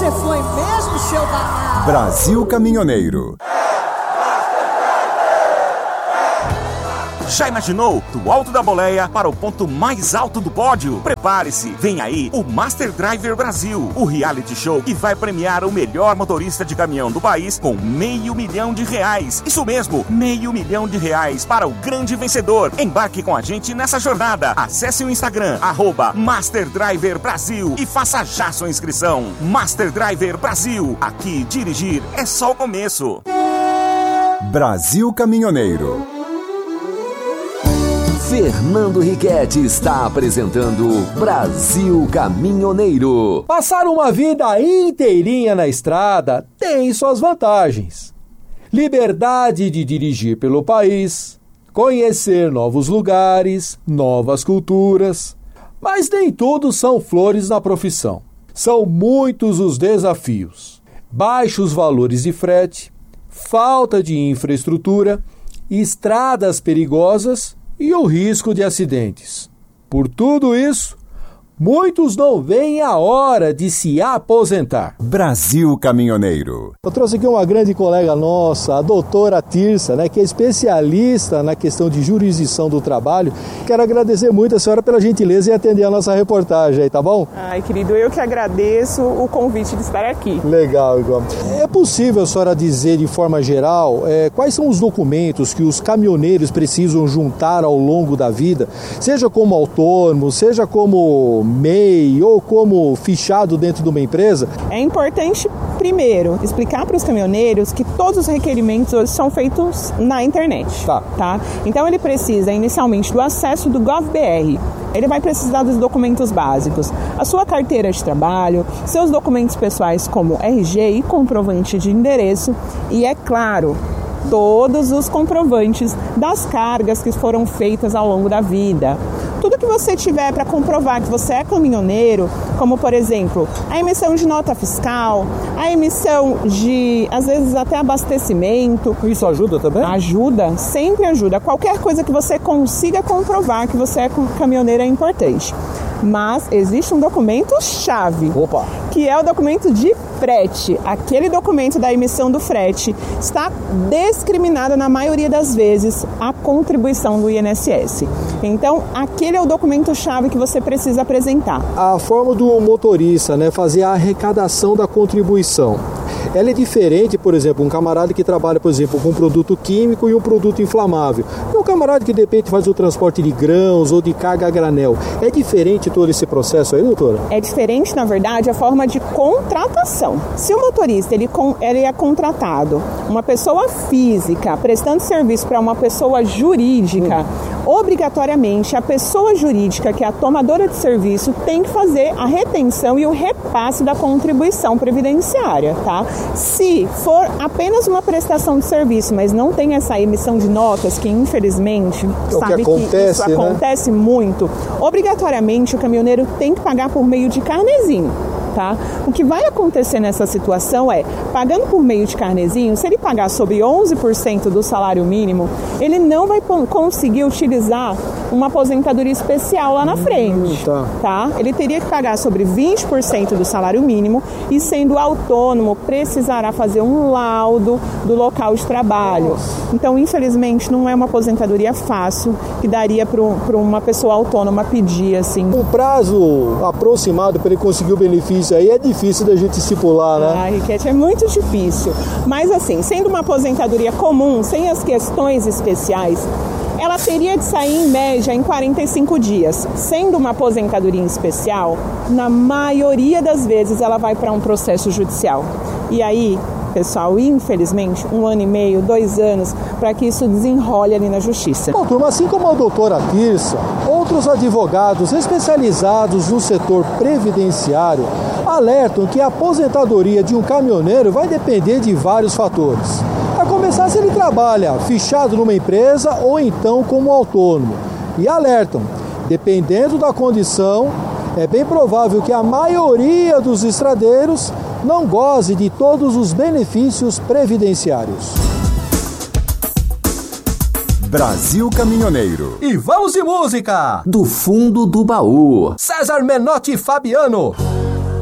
Você foi mesmo, seu danado? Brasil Caminhoneiro. Já imaginou? Do alto da boleia para o ponto mais alto do pódio? Prepare-se, vem aí o Master Driver Brasil, o reality show que vai premiar o melhor motorista de caminhão do país com R$500 mil. Isso mesmo, R$500 mil para o grande vencedor. Embarque com a gente nessa jornada. Acesse o Instagram, @Master Driver Brasil e faça já sua inscrição. Master Driver Brasil, aqui dirigir é só o começo. Brasil Caminhoneiro. Fernando Riquetti está apresentando Brasil Caminhoneiro. Passar uma vida inteirinha na estrada tem suas vantagens. Liberdade de dirigir pelo país, conhecer novos lugares, novas culturas. Mas nem tudo são flores na profissão. São muitos os desafios. Baixos valores de frete, falta de infraestrutura, estradas perigosas e o risco de acidentes. Por tudo isso, muitos não veem a hora de se aposentar. Brasil Caminhoneiro. Eu trouxe aqui uma grande colega nossa, a doutora Tirsa, que é especialista na questão de jurisdição do trabalho. Quero agradecer muito a senhora pela gentileza em atender a nossa reportagem aí, tá bom? Ai, querido, eu que agradeço o convite de estar aqui. Legal, Igor. É possível a senhora dizer de forma geral quais são os documentos que os caminhoneiros precisam juntar ao longo da vida, seja como autônomo, seja como MEI ou como fichado dentro de uma empresa? É importante, primeiro, explicar para os caminhoneiros que todos os requerimentos hoje são feitos na internet. Tá? Então ele precisa inicialmente do acesso do GovBR. Ele vai precisar dos documentos básicos, a sua carteira de trabalho, seus documentos pessoais como RG e comprovante de endereço e, é claro, todos os comprovantes das cargas que foram feitas ao longo da vida. Tudo que você tiver para comprovar que você é caminhoneiro, como, por exemplo, a emissão de nota fiscal, a emissão de, às vezes, até abastecimento. Isso ajuda também? Ajuda, sempre ajuda. Qualquer coisa que você consiga comprovar que você é caminhoneiro é importante. Mas existe um documento-chave, que é o documento de frete. Aquele documento da emissão do frete está discriminada, na maioria das vezes, a contribuição do INSS. Então, aquele é o documento-chave que você precisa apresentar. A forma do motorista, fazer a arrecadação da contribuição, ela é diferente, por exemplo, um camarada que trabalha, por exemplo, com um produto químico e um produto inflamável. E um camarada que, de repente, faz o transporte de grãos ou de carga a granel. É diferente todo esse processo aí, doutora? É diferente, na verdade, a forma de contratação. Se o motorista ele é contratado, uma pessoa física, prestando serviço para uma pessoa jurídica, obrigatoriamente a pessoa jurídica, que é a tomadora de serviço, tem que fazer a retenção e o repasse da contribuição previdenciária, tá? Se for apenas uma prestação de serviço, mas não tem essa emissão de notas, que infelizmente sabe que isso acontece muito, obrigatoriamente o caminhoneiro tem que pagar por meio de carnezinho. Tá? O que vai acontecer nessa situação é, pagando por meio de carnezinho, se ele pagar sobre 11% do salário mínimo, ele não vai conseguir utilizar uma aposentadoria especial lá na frente. Tá? Ele teria que pagar sobre 20% do salário mínimo e, sendo autônomo, precisará fazer um laudo do local de trabalho. Então, infelizmente, não é uma aposentadoria fácil que daria para uma pessoa autônoma pedir, assim. O prazo aproximado para ele conseguir o benefício aí é difícil da gente estipular, né? Riquetti, é muito difícil. Mas assim, sendo uma aposentadoria comum, sem as questões especiais, ela teria de sair em média em 45 dias. Sendo uma aposentadoria especial, na maioria das vezes ela vai para um processo judicial. E aí, pessoal, infelizmente, 1 ano e meio, 2 anos, para que isso desenrole ali na justiça. Bom, turma, assim como a doutora Tirsa, outros advogados especializados no setor previdenciário alertam que a aposentadoria de um caminhoneiro vai depender de vários fatores. A começar, se ele trabalha fichado numa empresa ou então como autônomo. E alertam, dependendo da condição, é bem provável que a maioria dos estradeiros não goze de todos os benefícios previdenciários. Brasil Caminhoneiro. E vamos de música! Do fundo do baú. César Menotti e Fabiano.